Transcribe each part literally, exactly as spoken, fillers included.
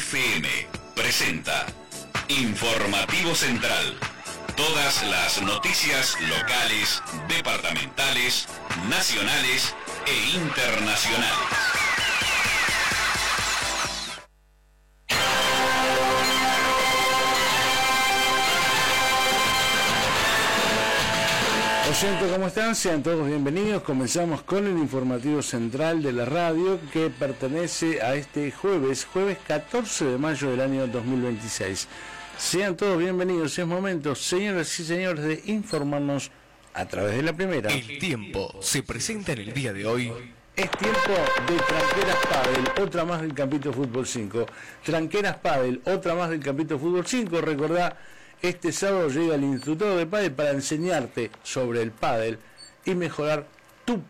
F M presenta Informativo Central. Todas las noticias locales, departamentales, nacionales e internacionales. Oyentes, ¿cómo están? Sean todos bienvenidos. Comenzamos con el informativo central de la radio que pertenece a este jueves, jueves catorce de mayo del año dos mil veintiséis. Sean todos bienvenidos. Es momento, señoras y señores, de informarnos a través de la primera. El tiempo se presenta en el día de hoy. Es tiempo de Tranqueras Padel, otra más del Campito Fútbol cinco. Tranqueras Padel, otra más del Campito Fútbol cinco. Recordá, este sábado llega el instructor de pádel para enseñarte sobre el pádel y mejorar tu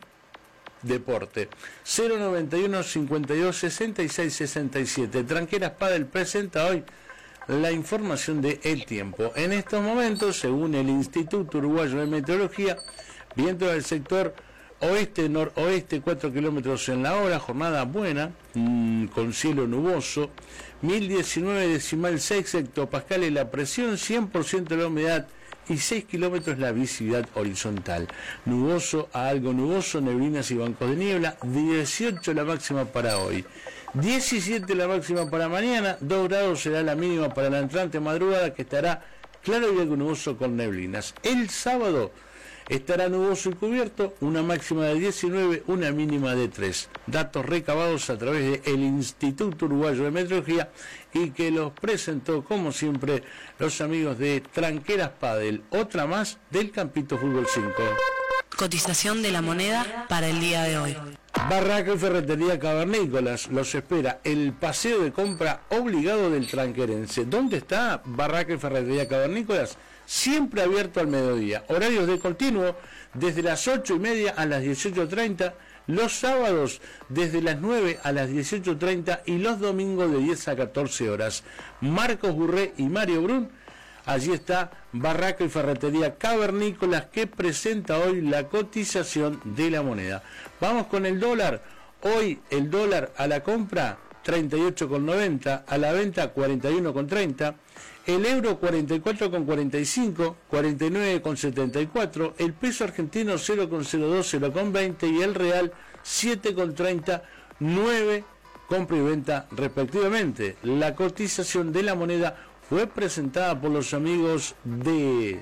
deporte. cero noventa y uno, cincuenta y dos, sesenta y seis, sesenta y siete. Tranqueras Padel presenta hoy la información de El Tiempo. En estos momentos, según el Instituto Uruguayo de Meteorología, viento del sector oeste-noroeste, cuatro kilómetros en la hora, jornada buena, mmm, con cielo nuboso, mil diecinueve decimal seis hectopascales la presión, cien por ciento la humedad y seis kilómetros la visibilidad horizontal. Nuboso a algo nuboso, neblinas y bancos de niebla, dieciocho la máxima para hoy. diecisiete la máxima para mañana, dos grados será la mínima para la entrante madrugada, que estará claro y algo nuboso con neblinas. El sábado estará nuboso y cubierto, una máxima de diecinueve, una mínima de tres. Datos recabados a través del Instituto Uruguayo de Meteorología y que los presentó, como siempre, los amigos de Tranqueras Padel, otra más del Campito Fútbol cinco. Cotización de la moneda para el día de hoy. Barraca y Ferretería Cavernícolas los espera el paseo de compra obligado del tranquerense. ¿Dónde está Barraca y Ferretería Cavernícolas? Siempre abierto al mediodía. Horarios de continuo desde las ocho y media a las dieciocho treinta, los sábados desde las nueve a las dieciocho treinta y los domingos de diez a catorce horas. Marcos Burré y Mario Brun. Allí está Barraca y Ferretería Cavernícolas, que presenta hoy la cotización de la moneda. Vamos con el dólar. Hoy el dólar a la compra treinta y ocho con noventa, a la venta cuarenta y uno con treinta, el euro cuarenta y cuatro con cuarenta y cinco, cuarenta y nueve con setenta y cuatro, el peso argentino cero con cero dos, cero con veinte y el real siete con treinta, nueve compra y venta respectivamente. La cotización de la moneda fue presentada por los amigos de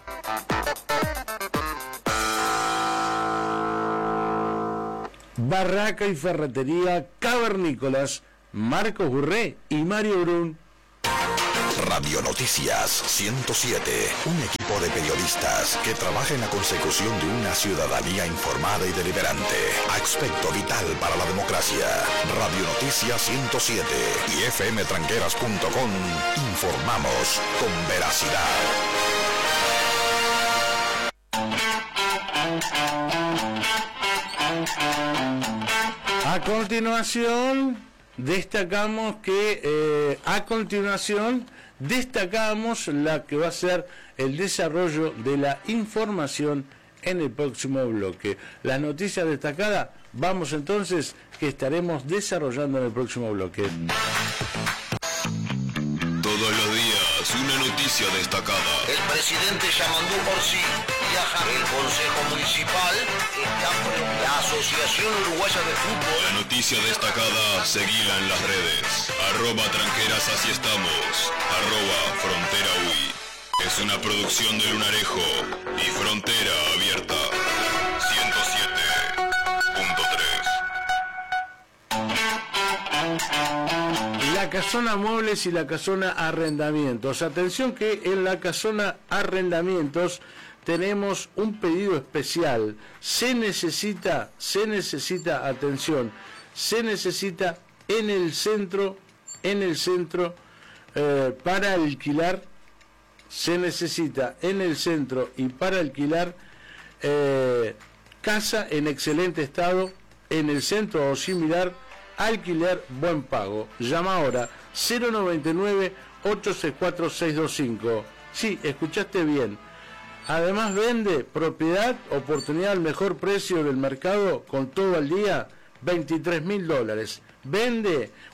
Barraca y Ferretería Cavernícolas, Marcos Burré y Mario Brun. Radio Noticias ciento siete, un equipo de periodistas que trabaja en la consecución de una ciudadanía informada y deliberante, aspecto vital para la democracia. Radio Noticias ciento siete y f m tranqueras punto com, informamos con veracidad. A continuación, destacamos que eh, a continuación destacamos la que va a ser el desarrollo de la información en el próximo bloque. Las noticias destacadas, vamos entonces, que estaremos desarrollando en el próximo bloque. Todos los días, una noticia destacada. El presidente Yamandú Orsi viaja. El Consejo Municipal está por la Asociación Uruguaya de Fútbol. La noticia destacada, seguila en las redes. Arroba tranqueras, así estamos. Arroba frontera U I. Es una producción de Lunarejo y Frontera Abierta. ciento siete punto tres. La Casona Muebles y la Casona Arrendamientos. Atención que en la Casona Arrendamientos tenemos un pedido especial. Se necesita, se necesita, atención, se necesita en el centro, en el centro, eh, para alquilar, se necesita en el centro y para alquilar eh, casa en excelente estado, en el centro o similar, alquiler buen pago. Llama ahora cero noventa y nueve, ocho seis cuatro, seis dos cinco. Sí, escuchaste bien. Además vende propiedad, oportunidad al mejor precio del mercado, con todo al día, veintitrés mil dólares. Vende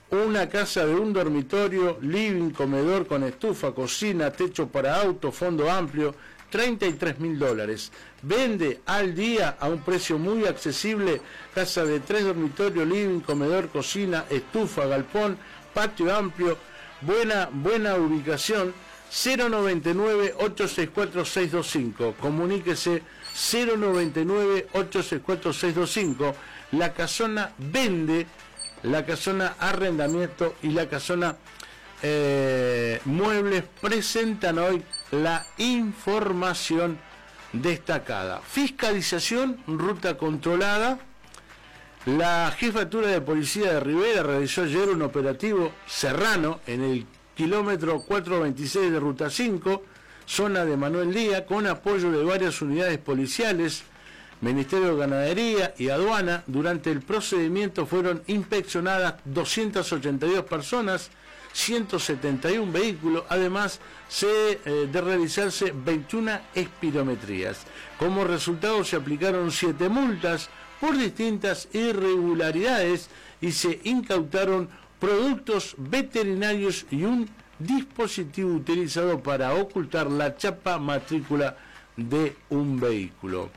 una casa de un dormitorio, living, comedor con estufa, cocina, techo para auto, fondo amplio, treinta y tres mil dólares. Vende al día a un precio muy accesible, casa de tres dormitorios, living, comedor, cocina, estufa, galpón, patio amplio, buena, buena ubicación. Cero noventa y nueve, ocho seis cuatro, seis dos cinco. Comuníquese cero noventa y nueve, ocho seis cuatro, seis dos cinco. La casona vende, la casona arrendamiento y la casona eh, muebles presentan hoy la información destacada. Fiscalización, ruta controlada. La Jefatura de Policía de Rivera realizó ayer un operativo Serrano en el kilómetro cuatrocientos veintiséis de Ruta cinco, zona de Manuel Díaz, con apoyo de varias unidades policiales, Ministerio de Ganadería y Aduana. Durante el procedimiento fueron inspeccionadas doscientas ochenta y dos personas, ciento setenta y uno vehículos, además se, eh, de realizarse veintiuna espirometrías. Como resultado se aplicaron siete multas por distintas irregularidades y se incautaron productos veterinarios y un dispositivo utilizado para ocultar la chapa matrícula de un vehículo.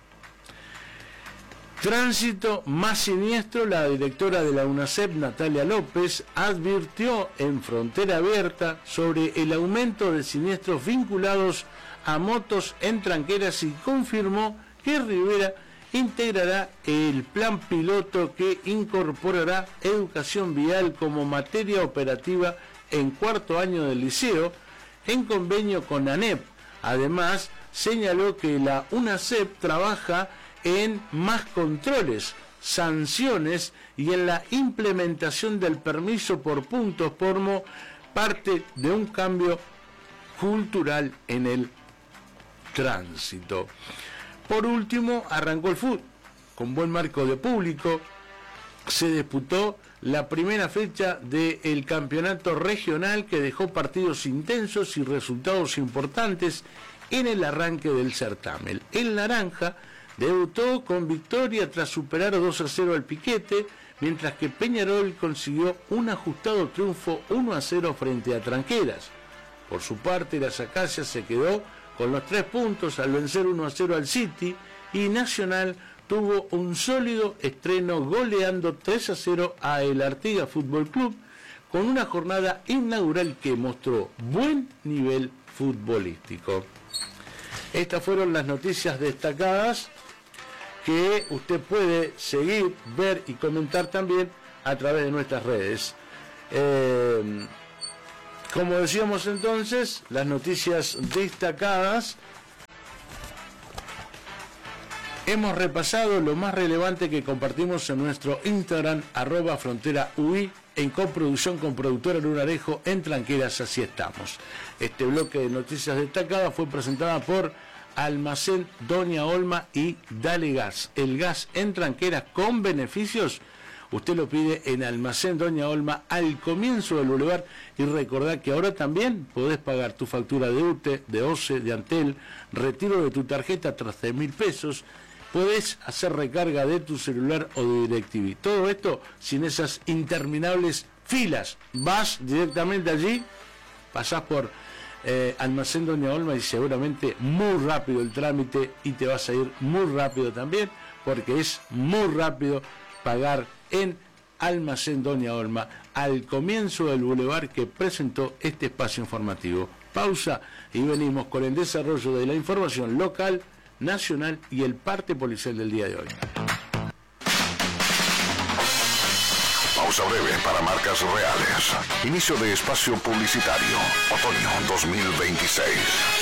Tránsito más siniestro. La directora de la UNACEP, Natalia López, advirtió en Frontera Abierta sobre el aumento de siniestros vinculados a motos en tranqueras y confirmó que Rivera integrará el plan piloto que incorporará educación vial como materia operativa en cuarto año del liceo, en convenio con ANEP. Además, señaló que la UNACEP trabaja en más controles, sanciones y en la implementación del permiso por puntos como parte de un cambio cultural en el tránsito. Por último, arrancó el fútbol con buen marco de público. Se disputó la primera fecha del campeonato regional que dejó partidos intensos y resultados importantes en el arranque del certamen. El Naranja debutó con victoria tras superar dos a cero al Piquete, mientras que Peñarol consiguió un ajustado triunfo uno a cero frente a Tranqueras. Por su parte, las Acacias se quedó con los tres puntos al vencer uno a cero al City, y Nacional tuvo un sólido estreno goleando tres a cero a el Artigas Fútbol Club, con una jornada inaugural que mostró buen nivel futbolístico. Estas fueron las noticias destacadas que usted puede seguir, ver y comentar también a través de nuestras redes. Eh, como decíamos entonces, las noticias destacadas. Hemos repasado lo más relevante que compartimos en nuestro Instagram, arroba frontera U I, en coproducción con productora Lunarejo, en Tranqueras, así estamos. Este bloque de noticias destacadas fue presentada por Almacén Doña Olma y Dale Gas. El gas en Tranqueras con beneficios, usted lo pide en Almacén Doña Olma al comienzo del bulevar, y recordá que ahora también podés pagar tu factura de U T E, de O C E, de Antel, retiro de tu tarjeta tras tres mil pesos, podés hacer recarga de tu celular o de DirecTV. Todo esto sin esas interminables filas. Vas directamente allí, pasás por eh, Almacén Doña Olma y seguramente muy rápido el trámite, y te vas a ir muy rápido también, porque es muy rápido pagar en Almacén Doña Olma al comienzo del bulevar que presentó este espacio informativo. Pausa y venimos con el desarrollo de la información local, nacional y el parte policial del día de hoy. Pausa breve para marcas reales. Inicio de espacio publicitario. Otoño dos mil veintiséis.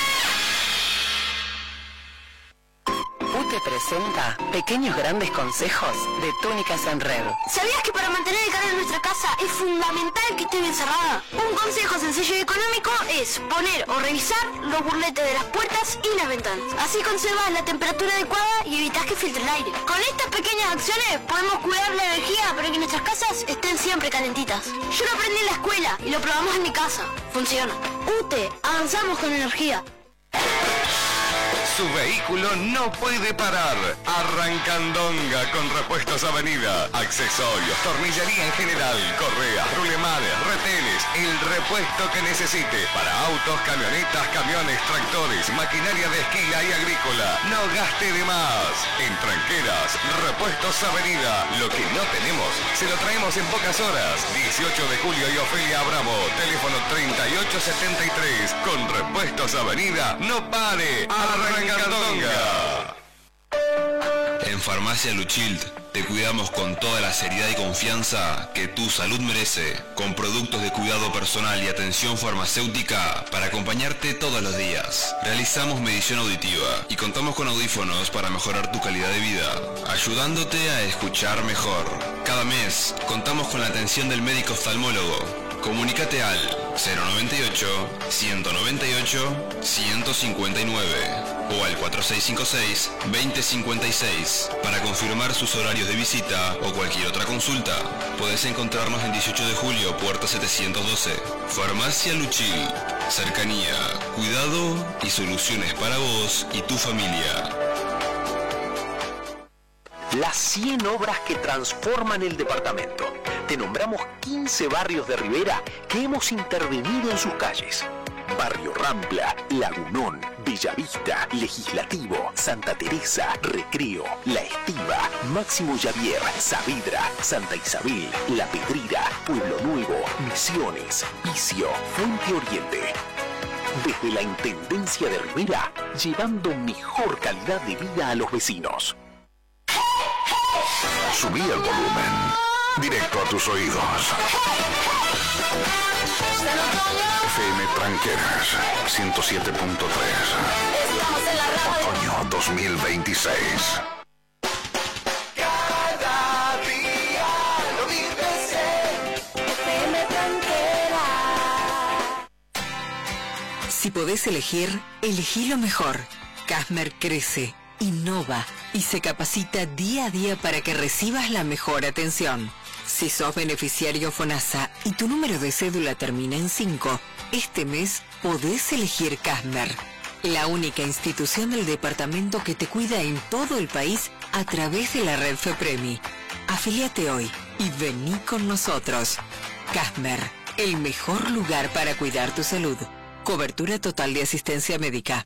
U T E presenta Pequeños Grandes Consejos de Túnicas en Red. ¿Sabías que para mantener el calor en nuestra casa es fundamental que esté bien cerrada? Un consejo sencillo y económico es poner o revisar los burletes de las puertas y las ventanas. Así conservas la temperatura adecuada y evitas que filtre el aire. Con estas pequeñas acciones podemos cuidar la energía para que nuestras casas estén siempre calentitas. Yo lo aprendí en la escuela y lo probamos en mi casa. Funciona. U T E, avanzamos con energía. su vehículo no puede parar. Arrancandonga con Repuestos Avenida. Accesorios, tornillería en general, correas, rulemanes, retenes, el repuesto que necesite para autos, camionetas, camiones, tractores, maquinaria de esquila y agrícola. No gaste de más. En Tranqueras, Repuestos Avenida. Lo que no tenemos, se lo traemos en pocas horas. dieciocho de julio y Ofelia Abramo. Teléfono treinta y ocho setenta y tres. Con Repuestos Avenida, no pare. Arrancandonga. En Farmacia Luchild te cuidamos con toda la seriedad y confianza que tu salud merece, con productos de cuidado personal y atención farmacéutica para acompañarte todos los días. Realizamos medición auditiva y contamos con audífonos para mejorar tu calidad de vida, ayudándote a escuchar mejor. Cada mes contamos con la atención del médico oftalmólogo. Comunícate al cero noventa y ocho, ciento noventa y ocho, ciento cincuenta y nueve o al cuatro seis cinco seis, veinte cincuenta y seis para confirmar sus horarios de visita o cualquier otra consulta. Puedes encontrarnos en dieciocho de julio, puerta setecientos doce. Farmacia Luchil. Cercanía, cuidado y soluciones para vos y tu familia. Las cien obras que transforman el departamento. Te nombramos quince barrios de Rivera que hemos intervenido en sus calles. Barrio Rampla, Lagunón, Bellavista, Legislativo, Santa Teresa, Recreo, La Estiva, Máximo Javier, Saavedra, Santa Isabel, La Pedrera, Pueblo Nuevo, Misiones, Vicio, Fuente Oriente. Desde la Intendencia de Rivera, llevando mejor calidad de vida a los vecinos. Subí el volumen. Directo a tus oídos. F M Tranqueras ciento siete punto tres. Otoño dos mil veintiséis. Cada día lo vives en F M Tranqueras. Si podés elegir, elegí lo mejor. Casmer crece, innova y se capacita día a día para que recibas la mejor atención. Si sos beneficiario FONASA y tu número de cédula termina en cinco, este mes podés elegir Casmer, la única institución del departamento que te cuida en todo el país a través de la red FEPREMI. Afíliate hoy y vení con nosotros. Casmer, el mejor lugar para cuidar tu salud. Cobertura total de asistencia médica.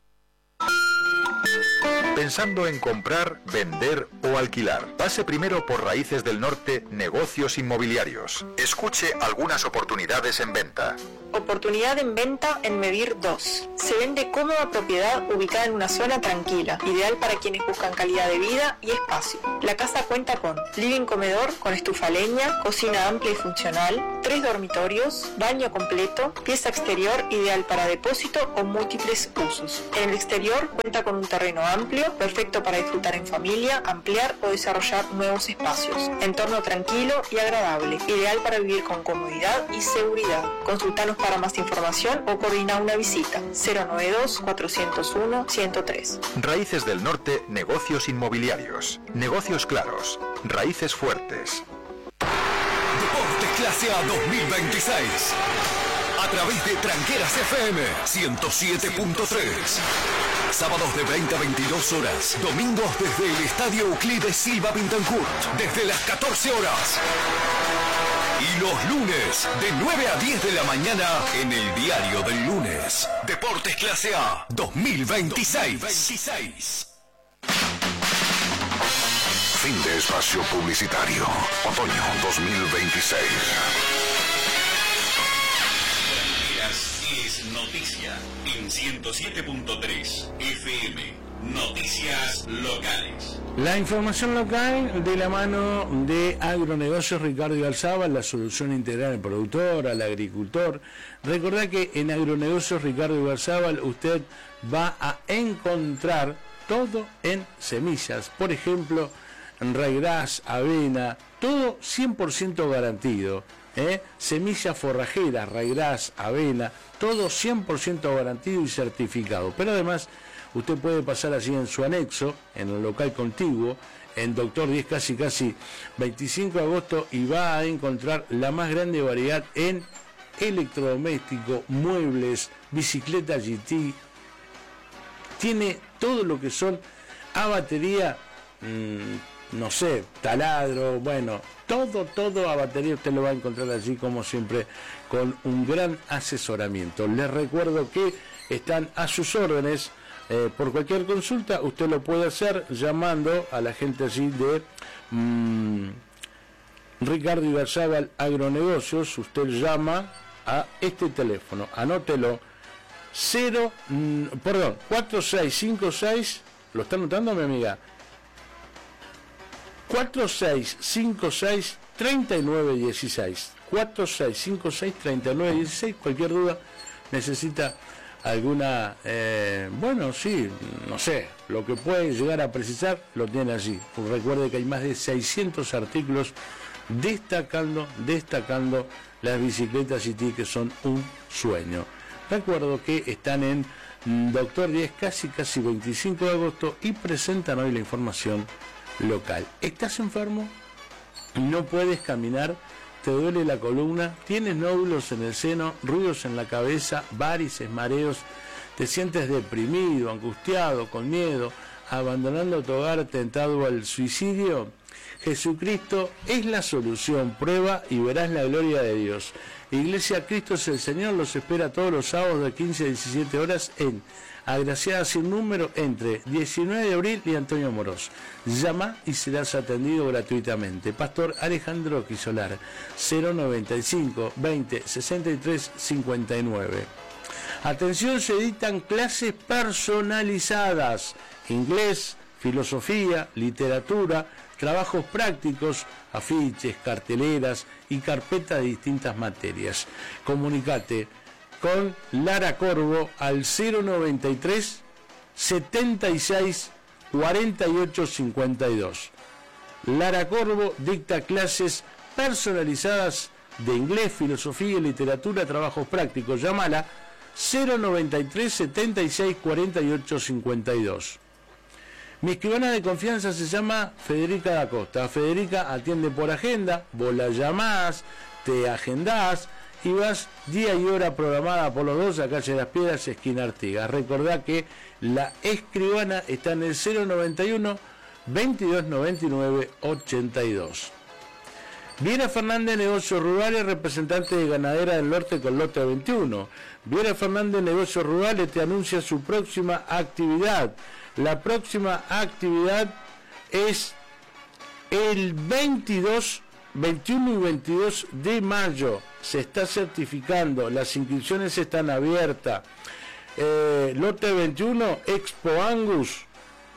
Pensando en comprar, vender o alquilar, pase primero por Raíces del Norte Negocios Inmobiliarios. Escuche algunas oportunidades en venta. Oportunidad en venta en Medir dos. Se vende cómoda propiedad ubicada en una zona tranquila, ideal para quienes buscan calidad de vida y espacio. La casa cuenta con living comedor con estufa a leña, cocina amplia y funcional, tres dormitorios, baño completo, pieza exterior ideal para depósito o múltiples usos. En el exterior cuenta con un terreno amplio, perfecto para disfrutar en familia, ampliar o desarrollar nuevos espacios. Entorno tranquilo y agradable, ideal para vivir con comodidad y seguridad. Consultanos para más información o coordina una visita. cero noventa y dos, cuatrocientos uno, ciento tres. Raíces del Norte Negocios Inmobiliarios. Negocios claros. Raíces fuertes. Deportes Clase A dos mil veintiséis. A través de Tranqueras F M ciento siete punto tres. Sábados de veinte a veintidós horas. Domingos desde el Estadio Euclides Silva Pintancourt. Desde las catorce horas. Y los lunes, de nueve a diez de la mañana, en el Diario del Lunes. Deportes Clase A dos mil veintiséis. Fin de espacio publicitario. Otoño dos mil veintiséis. Es noticia en ciento siete punto tres F M. Noticias locales. La información local de la mano de Agronegocios Ricardo Igarzábal, la solución integral al productor, al agricultor. Recordá que en Agronegocios Ricardo Igarzábal usted va a encontrar todo en semillas. Por ejemplo, ryegrass, avena, todo cien por ciento garantido. ¿Eh? Semillas forrajeras, ryegrass, avena, todo cien por ciento garantido y certificado. Pero además, usted puede pasar allí en su anexo, en el local contiguo, en Doctor diez, casi casi veinticinco de agosto, y va a encontrar la más grande variedad en electrodoméstico, muebles, bicicleta G T, tiene todo lo que son a batería, mmm, no sé, taladro, bueno, todo, todo a batería usted lo va a encontrar allí, como siempre, con un gran asesoramiento. Les recuerdo que están a sus órdenes. Eh, por cualquier consulta usted lo puede hacer llamando a la gente allí de mmm, Ricardo Ibarzábal Agronegocios. Usted llama a este teléfono, anótelo, cero, mmm, perdón, cuatro seis cinco seis, ¿lo está anotando mi amiga? cuatro seis cinco seis, tres nueve uno seis, cuatro seis cinco seis, tres nueve uno seis, cualquier duda, necesita alguna, eh, bueno, sí, no sé, lo que puede llegar a precisar, lo tiene allí. Recuerde que hay más de seiscientos artículos destacando, destacando las bicicletas G T, que son un sueño. Recuerdo que están en Doctor diez, casi, casi veinticinco de agosto, y presentan hoy la información local. ¿Estás enfermo? ¿No puedes caminar? ¿Te duele la columna? ¿Tienes nódulos en el seno? ¿Ruidos en la cabeza? ¿Varices? ¿Mareos? ¿Te sientes deprimido, angustiado, con miedo, abandonando tu hogar, tentado al suicidio? Jesucristo es la solución. Prueba y verás la gloria de Dios. Iglesia Cristo es el Señor los espera todos los sábados de quince a diecisiete horas en Agraciada Sin Número, entre diecinueve de abril y Antonio Morós. Llama y serás atendido gratuitamente. Pastor Alejandro Quisolar, cero noventa y cinco, veinte, sesenta y tres, cincuenta y nueve. Atención, se editan clases personalizadas: inglés, filosofía, literatura, trabajos prácticos, afiches, carteleras y carpetas de distintas materias. Comunicate con Lara Corvo al cero noventa y tres, setenta y seis, cuarenta y ocho, cincuenta y dos. Lara Corvo dicta clases personalizadas de inglés, filosofía y literatura, trabajos prácticos. Llámala cero noventa y tres, setenta y seis, cuarenta y ocho, cincuenta y dos. Mi escribana de confianza se llama Federica da Costa. Federica atiende por agenda, vos la llamás, te agendás y vas día y hora programada por los dos a calle Las Piedras, esquina Artigas. Recordá que la escribana está en el cero noventa y uno, veintidós noventa y nueve, ochenta y dos. Viera Fernández, Negocios Rurales, representante de Ganadera del Norte con lote veintiuno. Viera Fernández, Negocios Rurales, te anuncia su próxima actividad. La próxima actividad es el veintidós, veintiuno y veintidós de mayo. Se está certificando, las inscripciones están abiertas. Eh, lote veintiuno, Expo Angus.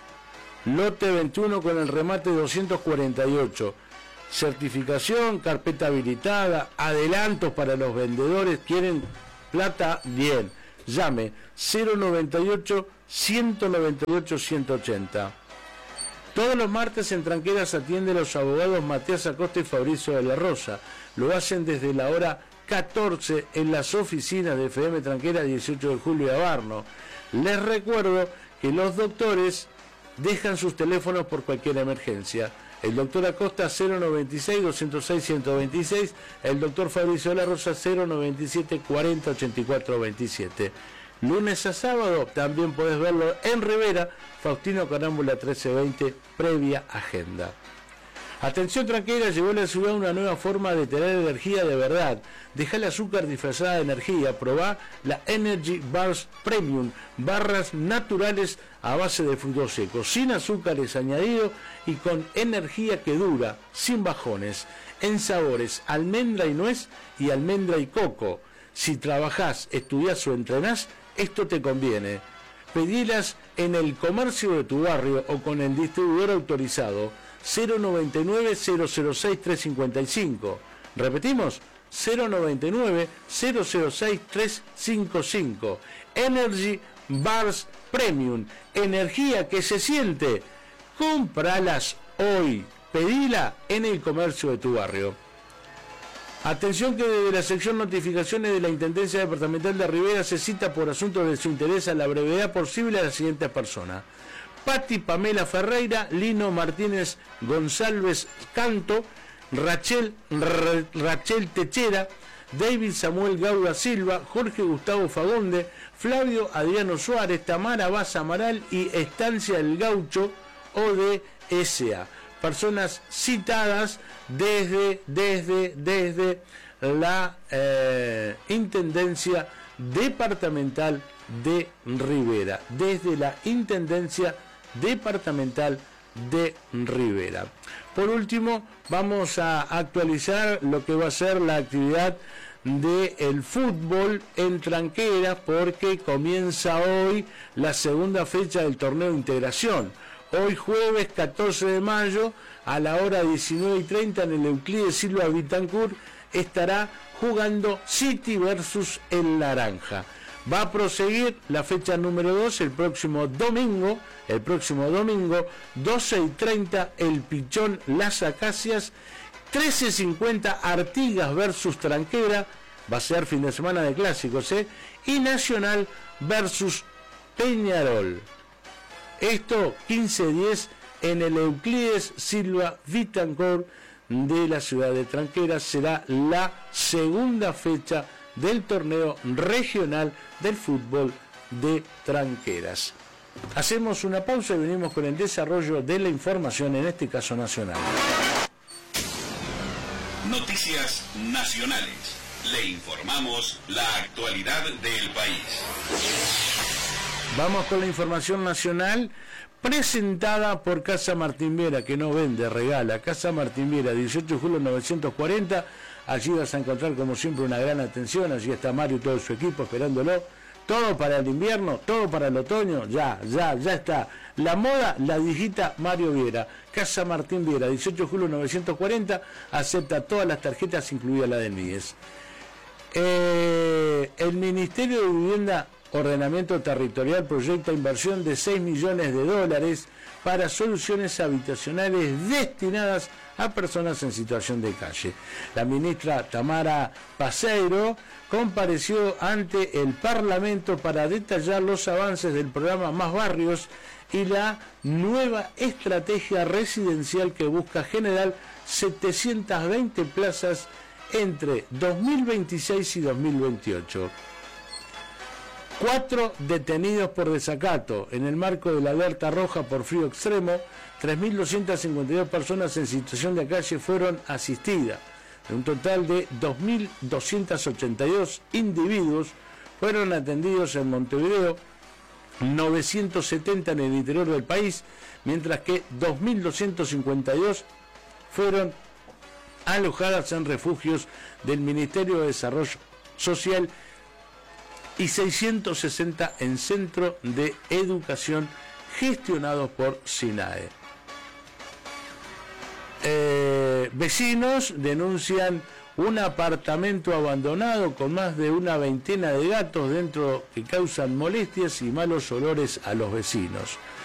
Lote veintiuno con el remate doscientos cuarenta y ocho. Certificación, carpeta habilitada, adelantos para los vendedores. ¿Quieren plata? Bien. Llame cero noventa y ocho, ciento noventa y ocho, ciento ochenta. Todos los martes en Tranqueras atiende a los abogados Matías Acosta y Fabricio de la Rosa. Lo hacen desde la hora catorce en las oficinas de F M Tranquera dieciocho de julio de Abarno. Les recuerdo que los doctores dejan sus teléfonos por cualquier emergencia. El doctor Acosta cero noventa y seis, doscientos seis, ciento veintiséis, el doctor Fabricio de la Rosa cero noventa y siete, cuarenta, ochenta y cuatro, veintisiete. Lunes a sábado también podés verlo en Rivera, Faustino Carámbula trece veinte, previa agenda. Atención Tranquera, llegó a la ciudad una nueva forma de tener energía de verdad. Deja el azúcar disfrazada de energía, probá la Energy Bars Premium, barras naturales a base de frutos secos, sin azúcares añadidos y con energía que dura, sin bajones, en sabores almendra y nuez y almendra y coco. Si trabajás, estudiás o entrenás, esto te conviene. Pedilas en el comercio de tu barrio o con el distribuidor autorizado. cero noventa y nueve, cero cero seis, trescientos cincuenta y cinco. Repetimos, cero noventa y nueve, cero cero seis, trescientos cincuenta y cinco. Energy Bars Premium, energía que se siente. Cómpralas hoy. Pedila en el comercio de tu barrio. Atención que desde la sección notificaciones de la Intendencia Departamental de Rivera se cita por asuntos de su interés a la brevedad posible a las siguientes personas: Patti Pamela Ferreira, Lino Martínez González Canto, Rachel, R Rachel Techera, David Samuel Gauda Silva, Jorge Gustavo Fagonde, Flavio Adriano Suárez, Tamara Vaz Amaral y Estancia El Gaucho O D S A. Personas citadas desde, desde, desde la eh, Intendencia Departamental de Rivera, desde la Intendencia Departamental de Rivera. Por último, vamos a actualizar lo que va a ser la actividad del fútbol en Tranqueras, porque comienza hoy la segunda fecha del torneo de integración. Hoy jueves catorce de mayo a la hora diecinueve y treinta en el Euclides Silva Vitancourt estará jugando City versus el Naranja. Va a proseguir la fecha número dos el próximo domingo, el próximo domingo, doce y treinta el Pichón Las Acacias, trece cincuenta Artigas versus Tranquera, va a ser fin de semana de clásicos, ¿eh? Y Nacional versus Peñarol. Esto quince diez en el Euclides Silva Vitancourt de la ciudad de Tranqueras. Será la segunda fecha del torneo regional del fútbol de Tranqueras. Hacemos una pausa y venimos con el desarrollo de la información, en este caso nacional. Noticias nacionales. Le informamos la actualidad del país. Vamos con la información nacional presentada por Casa Martín Viera, que no vende, regala. Casa Martín Viera, dieciocho de julio novecientos cuarenta. Allí vas a encontrar, como siempre, una gran atención. Allí está Mario y todo su equipo esperándolo. Todo para el invierno, todo para el otoño. Ya, ya, ya está. La moda la digita Mario Viera. Casa Martín Viera, dieciocho de julio novecientos cuarenta. Acepta todas las tarjetas, incluida la del M I E S. Eh, el Ministerio de Vivienda, Ordenamiento Territorial proyecta inversión de seis millones de dólares para soluciones habitacionales destinadas a personas en situación de calle. La ministra Tamara Paseiro compareció ante el Parlamento para detallar los avances del programa Más Barrios y la nueva estrategia residencial que busca generar setecientas veinte plazas entre dos mil veintiséis y dos mil veintiocho. Cuatro detenidos por desacato. En el marco de la alerta roja por frío extremo, tres mil doscientas cincuenta y dos personas en situación de calle fueron asistidas. De un total de dos mil doscientos ochenta y dos individuos fueron atendidos en Montevideo, novecientos setenta en el interior del país, mientras que dos mil doscientos cincuenta y dos fueron alojadas en refugios del Ministerio de Desarrollo Social y seiscientos sesenta en centro de educación gestionados por SINAE. Eh, vecinos denuncian un apartamento abandonado con más de una veintena de gatos dentro que causan molestias y malos olores a los vecinos.